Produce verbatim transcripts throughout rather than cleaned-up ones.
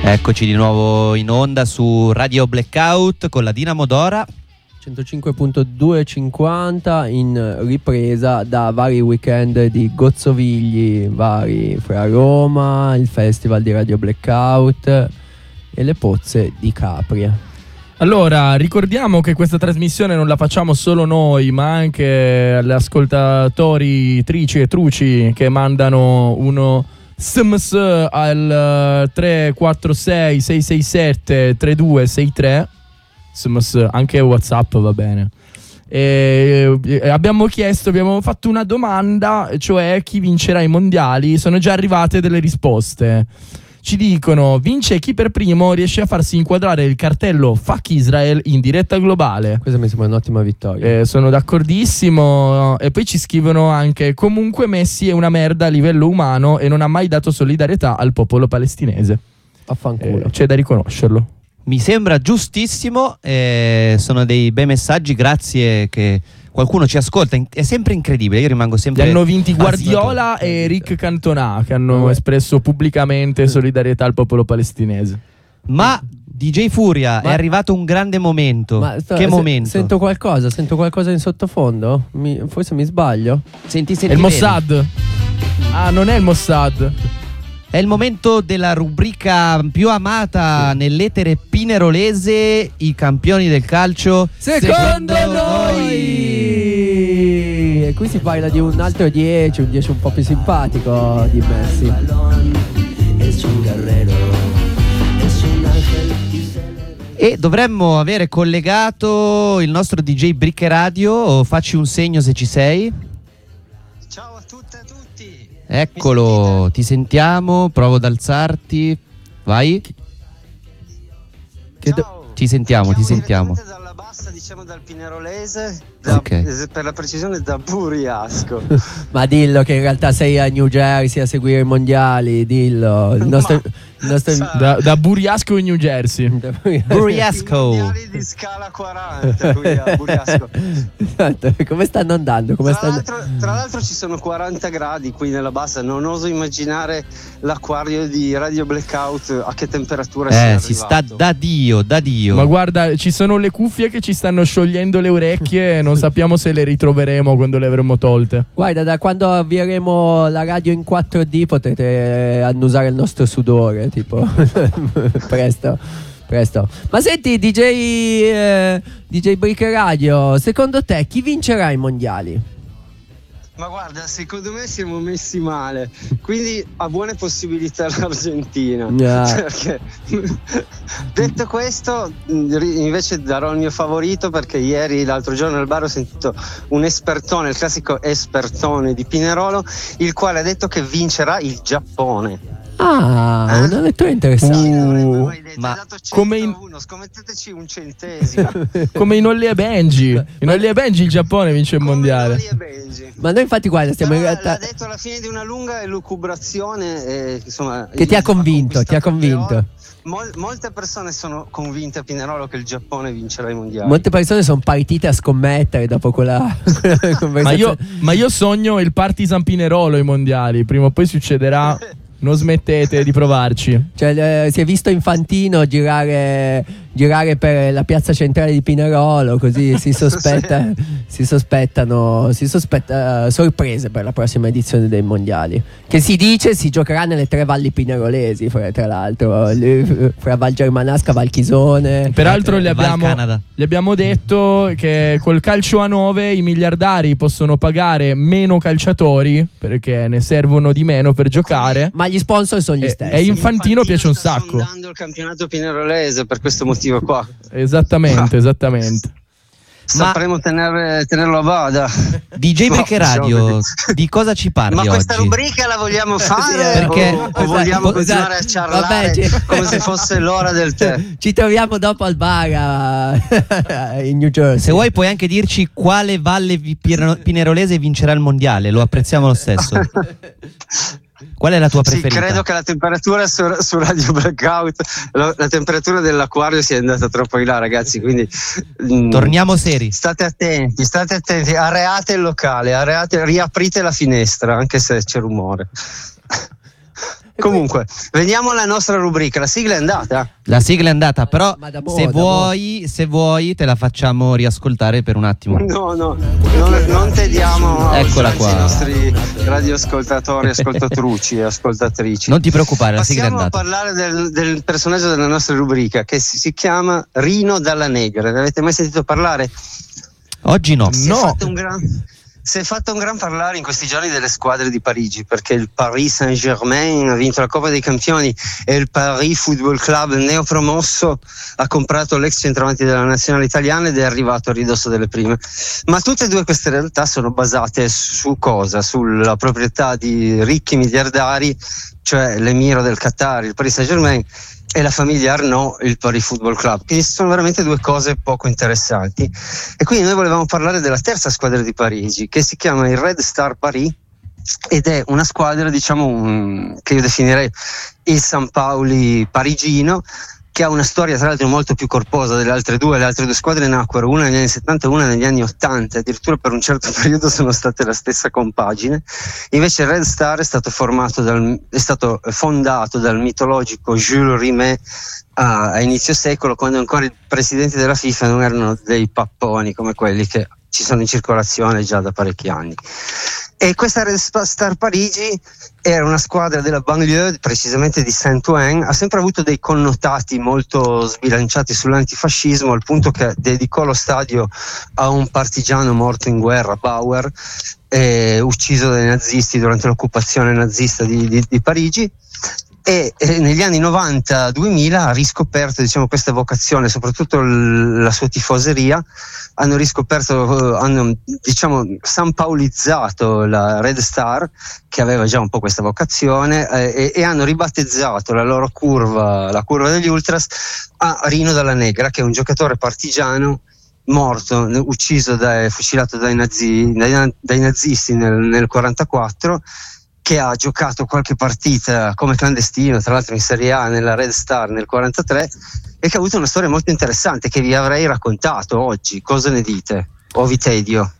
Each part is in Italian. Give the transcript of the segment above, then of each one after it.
Eccoci di nuovo in onda su Radio Blackout con la Dinamo Dora centocinque virgola duecentocinquanta in ripresa da vari weekend di gozzovigli vari fra Roma, il festival di Radio Blackout e le pozze di Capria. Allora, ricordiamo che questa trasmissione non la facciamo solo noi, ma anche gli ascoltatori trici e truci che mandano uno S M S al tre quattro sei sei sei sette tre due sei tre. S M S, anche WhatsApp va bene. E abbiamo chiesto, abbiamo fatto una domanda, cioè chi vincerà i mondiali. Sono già arrivate delle risposte. Ci dicono: vince chi per primo riesce a farsi inquadrare il cartello Fuck Israel in diretta globale. Questa mi sembra un'ottima vittoria. Eh, sono d'accordissimo. E poi ci scrivono anche: comunque Messi è una merda a livello umano e non ha mai dato solidarietà al popolo palestinese. Affanculo. Eh, c'è da riconoscerlo. Mi sembra giustissimo, eh, sono dei bei messaggi, grazie che qualcuno ci ascolta, è sempre incredibile, io rimango sempre... Li hanno vinti Guardiola e Eric Cantona, che hanno espresso pubblicamente solidarietà al popolo palestinese. Ma D J Furia, Ma... è arrivato un grande momento. Ma sto, che se, momento? Sento qualcosa, sento qualcosa in sottofondo? Mi, forse mi sbaglio? Senti, senti, è il Mossad. Ah, non è il Mossad. È il momento della rubrica più amata nell'etere pinerolese, i campioni del calcio secondo, secondo noi. E qui si parla di un altro dieci, un dieci un po' più simpatico di Messi. E dovremmo avere collegato il nostro D J Bricche Radio. Facci un segno se ci sei. Ciao a tutte e a tutti. Eccolo, ti sentiamo, provo ad alzarti. Vai. Che do- ci sentiamo, ti sentiamo. Dalla bassa, diciamo dal Pinerolese, da, okay. per la precisione da Buriasco. Ma dillo che in realtà sei a New Jersey a seguire i mondiali, dillo. Il nostro, il nostro... Da, da Buriasco in New Jersey. Buriasco. I mondiali di scala quaranta qui a Buriasco. Esatto. Come stanno andando? Come tra, stanno... L'altro, tra l'altro ci sono quaranta gradi qui nella bassa, non oso immaginare l'acquario di Radio Blackout a che temperatura eh, sia si arrivato. sta da Dio, da Dio. Ma guarda, ci sono le cuffie che ci stanno sciogliendo le orecchie e non sappiamo se le ritroveremo quando le avremo tolte. Guarda, da quando avvieremo la radio in quattro D potrete annusare il nostro sudore, tipo. presto, presto. Ma senti, D J eh, D J Bricche Radio, secondo te chi vincerà i mondiali? Ma guarda, secondo me siamo messi male, quindi ha buone possibilità l'Argentina. Yeah. Perché, detto questo, invece darò il mio favorito, perché ieri, l'altro giorno al bar ho sentito un espertone, il classico espertone di Pinerolo, il quale ha detto che vincerà il Giappone. Ah, eh? una lettura interessante. Uh, ma come in uno, scommetteteci un centesimo. Come in Olli e Benji. In Olli e Benji il Giappone vince il come mondiale. In Olli e Benji. Ma noi infatti guarda, stiamo Però in realtà... l'ha detto alla fine di una lunga elucubrazione, eh, insomma, che ti ha convinto, ti ha convinto. Mol- molte persone sono convinte a Pinerolo che il Giappone vincerà i mondiali. Molte persone sono partite a scommettere dopo quella, quella conversazione. Ma io, ma io sogno il Partizan Pinerolo ai mondiali. Prima o poi succederà. Non smettete di provarci. Cioè, eh, si è visto Infantino girare, girare per la piazza centrale di Pinerolo, così si sospetta, si sospettano, si sospetta uh, sorprese per la prossima edizione dei mondiali, che si dice si giocherà nelle tre valli pinerolesi, fra, tra l'altro, lì, fra Val Germanasca, Val Chisone. Peraltro eh, gli abbiamo, gli abbiamo detto che col calcio a nove i miliardari possono pagare meno calciatori perché ne servono di meno per giocare. Ma gli sponsor sono gli e, stessi. E Infantino, Infantino piace un sta sacco. Sta il campionato pinerolese per questo motivo qua. Esattamente, ah. esattamente. Sapremo Ma... tenere, tenerlo a bada. D J Bricche no, Radio, di cosa ci parli Ma oggi? questa rubrica la vogliamo fare? Perché o, o vogliamo continuare a ciarlare Vabbè, come se fosse l'ora del tè? Ci troviamo dopo al bar a... in New Jersey. Se vuoi puoi anche dirci quale valle pinerolese vincerà il mondiale, lo apprezziamo lo stesso. Qual è la tua preferita? Sì, credo che la temperatura su, su Radio Blackout, la, la temperatura dell'acquario sia andata troppo in là, ragazzi, quindi mh, torniamo seri. State attenti, state attenti, areate il locale, areate, riaprite la finestra anche se c'è rumore. Comunque, veniamo alla nostra rubrica. La sigla è andata? La sigla è andata, però Ma da boh, se da vuoi, se vuoi te la facciamo riascoltare per un attimo. No, no, non, non tediamo Eccola qua. i nostri radioascoltatori, ascoltatruci e ascoltatrici. Non ti preoccupare, la sigla è Passiamo a andata. parlare del, del personaggio della nostra rubrica, che si, si chiama Rino Dalla Negra. Ne avete mai sentito parlare? Oggi no. Si è No. fatto un gran, si è fatto un gran parlare in questi giorni delle squadre di Parigi, perché il Paris Saint-Germain ha vinto la Coppa dei Campioni e il Paris Football Club neopromosso ha comprato l'ex centravanti della nazionale italiana ed è arrivato a ridosso delle prime. Ma tutte e due queste realtà sono basate su cosa? Sulla proprietà di ricchi miliardari, cioè l'emiro del Qatar, il Paris Saint-Germain, e la famiglia Arnaud, il Paris Football Club. Quindi sono veramente due cose poco interessanti. E quindi noi volevamo parlare della terza squadra di Parigi, che si chiama il Red Star Paris, ed è una squadra, diciamo, un, che io definirei il San Paoli parigino, che ha una storia tra l'altro molto più corposa delle altre due. Le altre due squadre nacquero una negli anni settanta e una negli anni ottanta, addirittura per un certo periodo sono state la stessa compagine. Invece il Red Star è stato formato dal, è stato fondato dal mitologico Jules Rimet a, a inizio secolo, quando ancora i presidenti della FIFA non erano dei papponi come quelli che ci sono in circolazione già da parecchi anni. E questa Red Star Parigi era una squadra della banlieue, precisamente di Saint-Ouen, ha sempre avuto dei connotati molto sbilanciati sull'antifascismo, al punto che dedicò lo stadio a un partigiano morto in guerra, Bauer, eh, ucciso dai nazisti durante l'occupazione nazista di, di, di Parigi. E, e negli anni novanta duemila ha riscoperto, diciamo, questa vocazione, soprattutto l- la sua tifoseria. Hanno riscoperto, hanno, diciamo, sanpaolizzato la Red Star, che aveva già un po' questa vocazione, eh, e, e hanno ribattezzato la loro curva, la curva degli Ultras, a Rino Dalla Negra, che è un giocatore partigiano morto, ucciso, dai, fucilato dai, nazi, dai, dai nazisti nel, nel quarantaquattro, che ha giocato qualche partita come clandestino, tra l'altro in Serie A nella Red Star nel quarantatré, e che ha avuto una storia molto interessante che vi avrei raccontato oggi. Cosa ne dite? O vi tedio?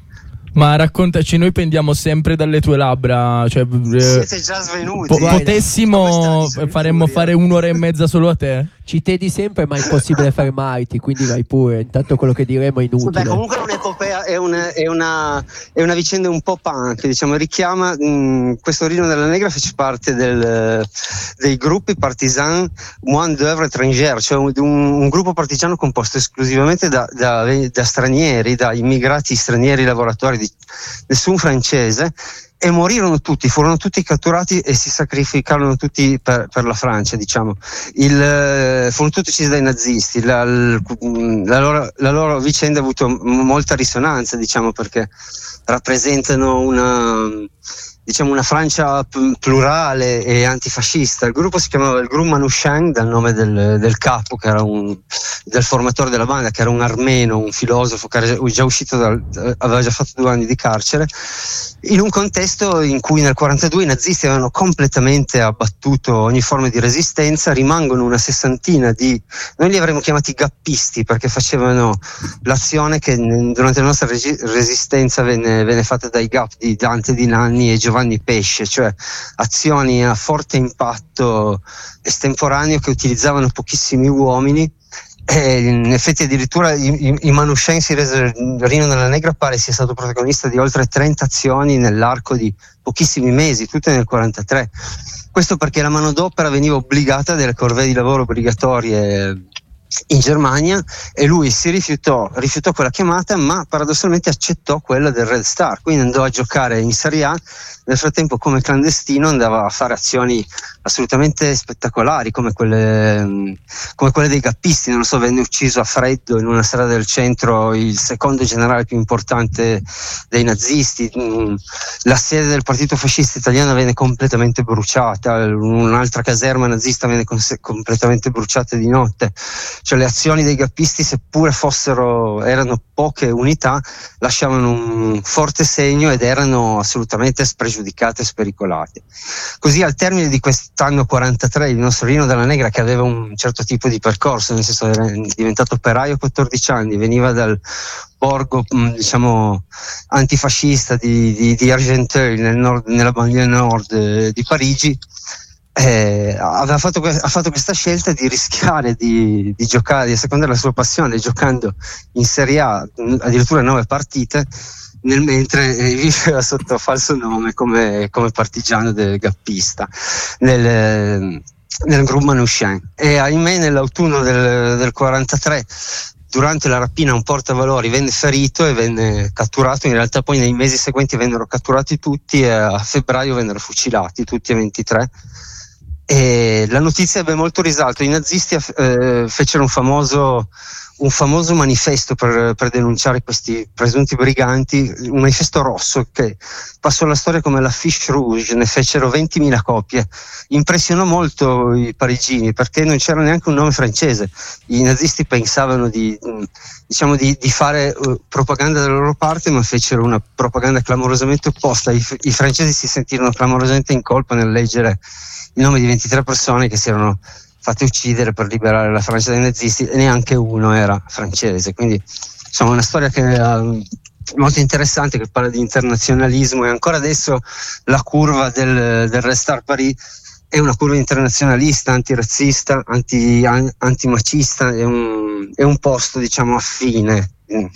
Ma raccontaci, noi pendiamo sempre dalle tue labbra, cioè, eh, siete già svenuti. po- potessimo, Come faremmo fare un'ora e mezza solo a te? Ci tedi sempre, ma è impossibile fermarti, quindi vai pure. Intanto quello che diremo è inutile. Beh, comunque è un'epopea, è una, è, una, è una vicenda un po' punk, diciamo, richiama mh, questo Rino Dalla Negra fece parte del, dei gruppi partisan Moine d'Œuvre étrangère, cioè un, un gruppo partigiano composto esclusivamente da, da, da stranieri, da immigrati stranieri lavoratori, di, nessun francese. E morirono tutti, furono tutti catturati e si sacrificarono tutti per, per la Francia, diciamo. Il, eh, furono tutti uccisi dai nazisti. La, la, loro, la loro vicenda ha avuto molta risonanza, diciamo, perché rappresentano una, diciamo, una Francia plurale e antifascista. Il gruppo si chiamava il Groupe Manouchian, dal nome del, del capo, che era un, del formatore della banda, che era un armeno, un filosofo che era già uscito dal, aveva già fatto due anni di carcere, in un contesto in cui nel quarantadue i nazisti avevano completamente abbattuto ogni forma di resistenza. Rimangono una sessantina di, noi li avremmo chiamati gappisti, perché facevano l'azione che durante la nostra resi- resistenza venne, venne fatta dai Gap di Dante Di Nanni e Giovanni Pesce, cioè azioni a forte impatto estemporaneo che utilizzavano pochissimi uomini. E in effetti addirittura i, i, i Manouchian si resero, Rino Dalla Negra pare sia stato protagonista di oltre trenta azioni nell'arco di pochissimi mesi, tutte nel quarantatré. Questo perché la manodopera veniva obbligata delle corvée di lavoro obbligatorie in Germania, e lui si rifiutò, rifiutò quella chiamata, ma paradossalmente accettò quella del Red Star, quindi andò a giocare in Serie A. Nel frattempo, come clandestino, andava a fare azioni assolutamente spettacolari, come quelle, come quelle dei gappisti. Non lo so, venne ucciso a freddo in una strada del centro il secondo generale più importante dei nazisti. La sede del partito fascista italiano venne completamente bruciata, un'altra caserma nazista venne cons- completamente bruciata di notte. Cioè le azioni dei gappisti, seppure fossero erano poche unità, lasciavano un forte segno ed erano assolutamente spregiudicate e spericolate. Così, al termine di quest'anno quarantatré, il nostro Rino Dalla Negra, che aveva un certo tipo di percorso, nel senso era diventato operaio a quattordici anni, veniva dal borgo, diciamo, antifascista di, di, di Argenteuil, nel nord, nella banlieue nord di Parigi, eh, aveva fatto, ha fatto questa scelta di rischiare di, di giocare, di assecondare la sua passione giocando in Serie A addirittura nove partite, nel mentre viveva sotto falso nome come, come partigiano del gappista nel, nel Gruppo Manouchian. E ahimè nell'autunno del, del quarantatré, durante la rapina a un portavalori, venne ferito e venne catturato. In realtà poi nei mesi seguenti vennero catturati tutti e a febbraio vennero fucilati tutti e ventitré. E la notizia ebbe molto risalto. I nazisti eh, fecero un famoso un famoso manifesto per, per denunciare questi presunti briganti, un manifesto rosso che passò alla storia come la Fiche Rouge. Ne fecero ventimila copie, impressionò molto i parigini perché non c'era neanche un nome francese. I nazisti pensavano di, diciamo di, di fare uh, propaganda dalla loro parte, ma fecero una propaganda clamorosamente opposta. I, i francesi si sentirono clamorosamente in colpa nel leggere il nome di ventitré persone che si erano fatte uccidere per liberare la Francia dai nazisti, e neanche uno era francese. Quindi insomma una storia che è molto interessante, che parla di internazionalismo, e ancora adesso la curva del, del Restart Paris è una curva internazionalista, antirazzista, anti, an, antimacista, è un, è un posto diciamo affine.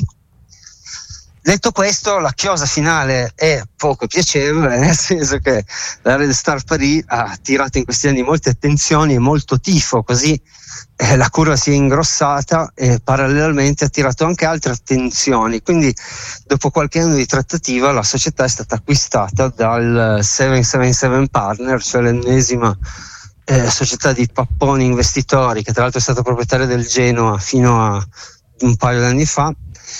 Detto questo, la chiosa finale è poco piacevole, nel senso che la Red Star Paris ha attirato in questi anni molte attenzioni e molto tifo, così eh, la curva si è ingrossata e parallelamente ha attirato anche altre attenzioni. Quindi dopo qualche anno di trattativa la società è stata acquistata dal sette sette sette Partner, cioè l'ennesima eh, società di papponi investitori, che tra l'altro è stata proprietaria del Genoa fino a un paio di anni fa,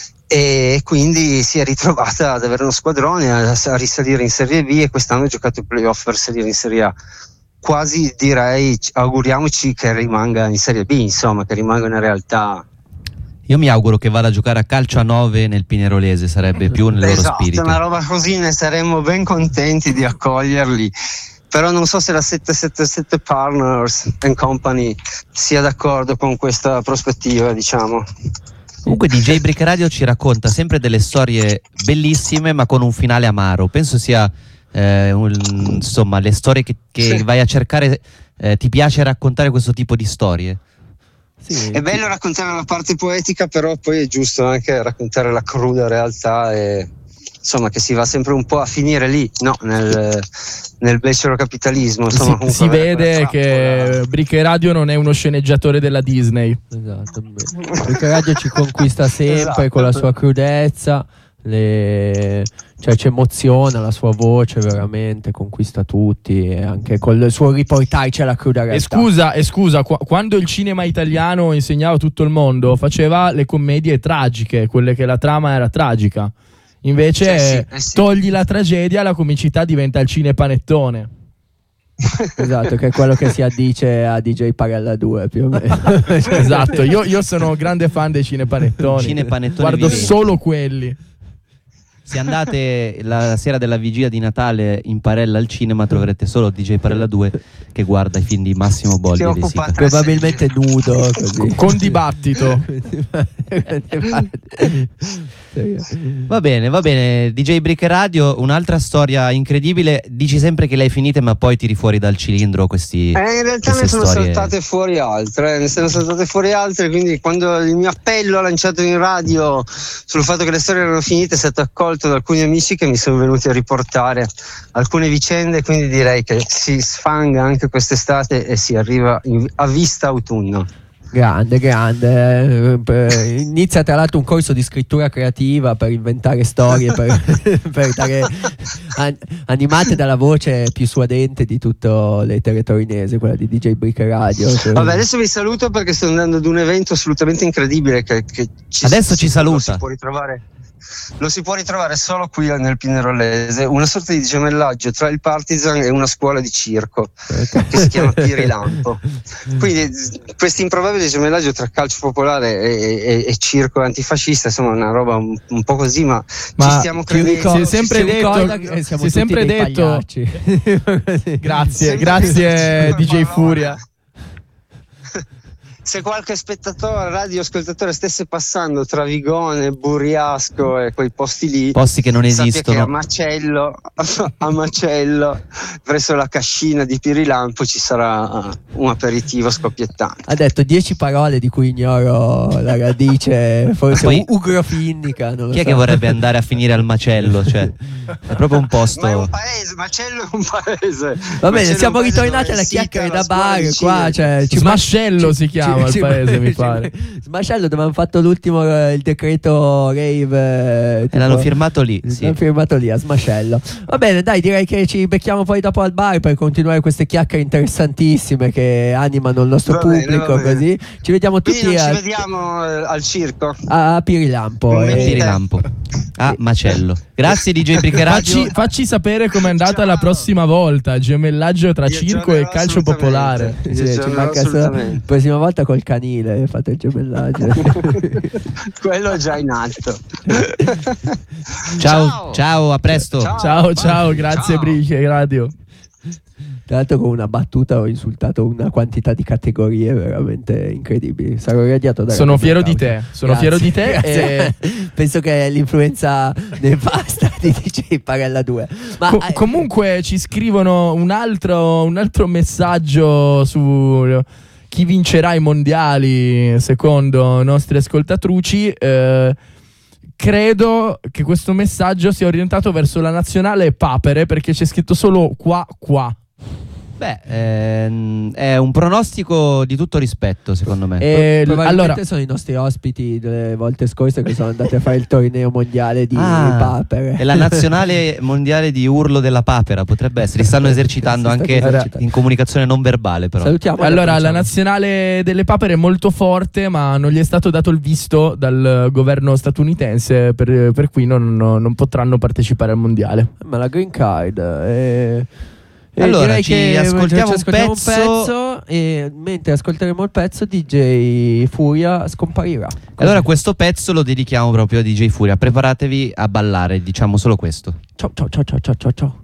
e quindi si è ritrovata ad avere uno squadrone, a, a risalire in Serie B, e quest'anno ha giocato i playoff per salire in Serie A. Quasi direi auguriamoci che rimanga in Serie B, insomma, che rimanga una realtà. Io mi auguro che vada a giocare a calcio a nove nel Pinerolese, sarebbe più nel esatto, loro spirito. Una roba così ne saremmo ben contenti di accoglierli, però non so se la sette sette sette Partners and Company sia d'accordo con questa prospettiva, diciamo. Comunque D J Brick Radio ci racconta sempre delle storie bellissime ma con un finale amaro. Penso sia eh, un, insomma le storie che, che sì. vai a cercare, eh, ti piace raccontare questo tipo di storie? Sì. È bello raccontare la parte poetica, però poi è giusto anche raccontare la cruda realtà, e insomma che si va sempre un po' a finire lì, no, nel, nel becero capitalismo. Insomma, si, si vede che Brick Radio non è uno sceneggiatore della Disney. Esatto. Brick Radio ci conquista sempre esatto. con la sua crudezza, le... cioè ci emoziona, la sua voce veramente conquista tutti, e anche con il suo riportarci alla cruda realtà. E scusa, e scusa qu- quando il cinema italiano insegnava a tutto il mondo, faceva le commedie tragiche, quelle che la trama era tragica. Invece eh sì, eh sì. togli la tragedia, la comicità diventa il cinepanettone. Esatto, che è quello che si addice a D J Parella due più o meno. Esatto, io, io sono grande fan dei cinepanettoni, cinepanettoni guardo viventi. Solo quelli. Se andate la sera della vigilia di Natale in Parella al cinema, troverete solo D J Parella due che guarda i film di Massimo Boldi e De Sica. Probabilmente nudo così. Con dibattito. Va bene, va bene. D J Brick Radio, un'altra storia incredibile. Dici sempre che le hai finite, ma poi tiri fuori dal cilindro questi. Eh, in realtà ne sono storie... saltate fuori altre. Ne sono saltate fuori altre. Quindi, quando il mio appello lanciato in radio sul fatto che le storie erano finite è stato accolto da alcuni amici che mi sono venuti a riportare alcune vicende. Quindi direi che si sfanga anche quest'estate e si arriva in, a vista autunno. Grande, grande. Eh, inizia tra l'altro un corso di scrittura creativa per inventare storie, per, per dare an- animate dalla voce più suadente di tutto l'etere torinese, quella di D J Brick Radio. Vabbè, adesso vi saluto perché sto andando ad un evento assolutamente incredibile che, che ci, adesso ci saluta. Si può ritrovare. Lo si può ritrovare solo qui nel Pinerolese, una sorta di gemellaggio tra il Partizan e una scuola di circo che si chiama Pirilampo. Quindi questo improbabile gemellaggio tra calcio popolare e, e, e circo antifascista, insomma una roba un, un po' così, ma, ma ci stiamo credendo. Si è sempre detto, si è sempre detto grazie, grazie D J Furia. se qualche spettatore, radioascoltatore stesse passando tra Vigone, Buriasco e quei posti lì, posti che non sappia esistono, che a Macello, a Macello presso la cascina di Pirilampo ci sarà un aperitivo scoppiettante. Ha detto dieci parole di cui ignoro la radice, forse Poi, ugrofinnica. Non lo chi è so. che vorrebbe andare a finire al macello? Cioè, è proprio un posto. Ma è un paese, Macello è un paese. Va bene, Macello siamo è un paese ritornati dove alla si chiacchiera cala da scuola bar. di Qua, cinema. cioè, ci Smascello si chiama il ci- paese, mi ci- pare. Smascello, dove hanno fatto l'ultimo eh, il decreto rave. eh, E tipo- l'hanno firmato lì. Sì. L'hanno firmato lì a Smascello. Va bene, dai, direi che ci becchiamo poi dopo al bar per continuare queste chiacchiere interessantissime che animano il nostro Va bene, pubblico. va bene. Così ci vediamo Quindi tutti non ci a, vediamo eh, al circo. a Pirilampo. Non e- venite. Pirilampo. Ah, macello. Grazie D J Brick Radio. Facci, facci sapere com'è andata Ciao. la prossima volta. Gemellaggio tra Vi circo e aggiornerò calcio assolutamente. popolare. Vi Sì, ci aggiornerò manca solo- assolutamente. la prossima volta col canile fate il gemellaggio. Quello è già in atto. Ciao, ciao, a presto. Ciao, ciao, grazie Ciao. Brick Radio. Tra l'altro con una battuta ho insultato una quantità di categorie veramente incredibili. Sarò radiato da Sono fiero di te, sono fiero di te e penso che è l'influenza nefasta di D J Parella due. Ma Co- eh, comunque ci scrivono un altro, un altro messaggio su chi vincerà i mondiali secondo i nostri ascoltatruci. Eh, credo che questo messaggio sia orientato verso la nazionale papere, perché c'è scritto solo qua qua. Beh, ehm, è un pronostico di tutto rispetto, secondo me. E l- probabilmente allora, sono i nostri ospiti delle volte scorse che sono andati a fare il torneo mondiale di Ah, papere. è la nazionale mondiale di urlo della papera, potrebbe essere. Li stanno esercitando Si sta anche esercitando. in comunicazione non verbale, però. Salutiamo. e allora la abbracciamo. nazionale delle papere è molto forte, ma non gli è stato dato il visto dal governo statunitense, per, per cui non, non potranno partecipare al mondiale. Ma la green card è... E Allora, direi ci che ascoltiamo ci un ascoltiamo pezzo. e mentre ascolteremo il pezzo D J Furia scomparirà. Allora questo pezzo lo dedichiamo proprio a D J Furia. Preparatevi a ballare, diciamo solo questo. Ciao ciao ciao ciao ciao ciao ciao.